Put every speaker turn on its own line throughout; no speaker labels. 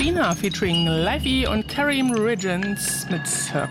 Gina featuring Livy und Karim Riggins mit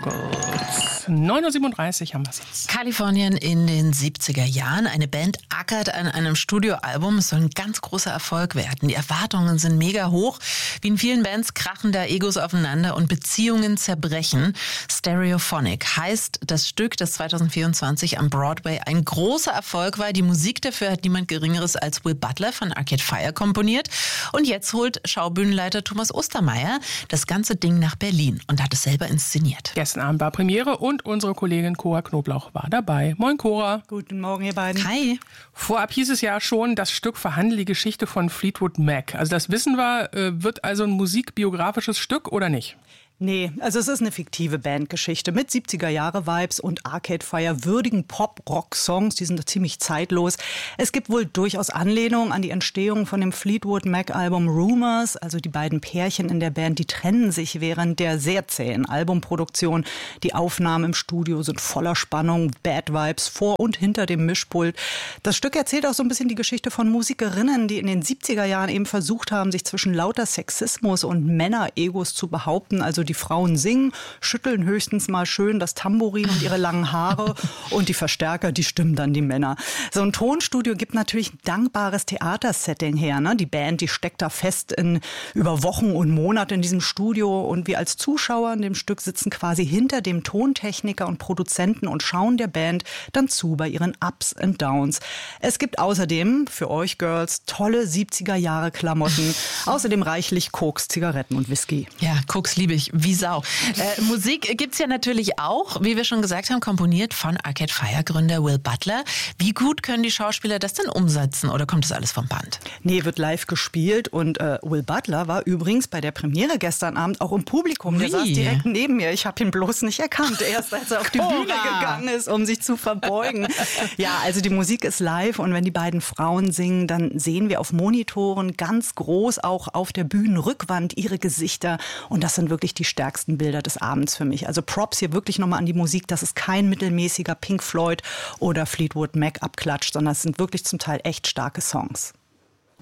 Circles. 9:37 Uhr haben wir es jetzt.
Kalifornien in den 70er Jahren. Eine Band ackert an einem Studioalbum. Es soll ein ganz großer Erfolg werden. Die Erwartungen sind mega hoch. Wie in vielen Bands krachen da Egos aufeinander und Beziehungen zerbrechen. Stereophonic heißt das Stück, das 2024 am Broadway ein großer Erfolg war. Die Musik dafür hat niemand Geringeres als Will Butler von Arcade Fire komponiert. Und jetzt holt Schaubühnenleiter Thomas Ostermeier das ganze Ding nach Berlin und hat es selber inszeniert.
Gestern Abend war Premiere und unsere Kollegin Cora Knoblauch war dabei. Moin Cora.
Guten Morgen, ihr beiden.
Hi.
Vorab hieß es ja schon, das Stück verhandelt die Geschichte von Fleetwood Mac. Also das wissen wir, wird also ein musikbiografisches Stück oder nicht?
Nee, also es ist eine fiktive Bandgeschichte mit 70er-Jahre-Vibes und Arcade Fire würdigen Pop-Rock-Songs, die sind ziemlich zeitlos. Es gibt wohl durchaus Anlehnungen an die Entstehung von dem Fleetwood Mac-Album Rumors. Also die beiden Pärchen in der Band, die trennen sich während der sehr zähen Albumproduktion. Die Aufnahmen im Studio sind voller Spannung, Bad Vibes vor und hinter dem Mischpult. Das Stück erzählt auch so ein bisschen die Geschichte von Musikerinnen, die in den 70er Jahren eben versucht haben, sich zwischen lauter Sexismus und Männer-Egos zu behaupten. Also die Frauen singen, schütteln höchstens mal schön das Tambourin und ihre langen Haare und die Verstärker, die stimmen dann die Männer. So ein Tonstudio gibt natürlich ein dankbares Theatersetting her. Ne? Die Band, die steckt da fest über Wochen und Monate in diesem Studio und wir als Zuschauer in dem Stück sitzen quasi hinter dem Tontechniker und Produzenten und schauen der Band dann zu bei ihren Ups und Downs. Es gibt außerdem für euch Girls tolle 70er-Jahre-Klamotten, außerdem reichlich Koks, Zigaretten und Whisky.
Ja, Koks liebe ich wie Sau. Musik gibt's ja natürlich auch, wie wir schon gesagt haben, komponiert von Arcade Fire Gründer Will Butler. Wie gut können die Schauspieler das denn umsetzen oder kommt das alles vom Band?
Nee, wird live gespielt und Will Butler war übrigens bei der Premiere gestern Abend auch im Publikum. Der saß direkt neben mir. Ich habe ihn bloß nicht erkannt, erst als er auf die Bühne gegangen ist, um sich zu verbeugen. Ja, also die Musik ist live und wenn die beiden Frauen singen, dann sehen wir auf Monitoren ganz groß auch auf der Bühnenrückwand ihre Gesichter und das sind wirklich die stärksten Bilder des Abends für mich. Also Props hier wirklich nochmal an die Musik. Das ist kein mittelmäßiger Pink Floyd oder Fleetwood Mac Abklatsch, sondern es sind wirklich zum Teil echt starke Songs.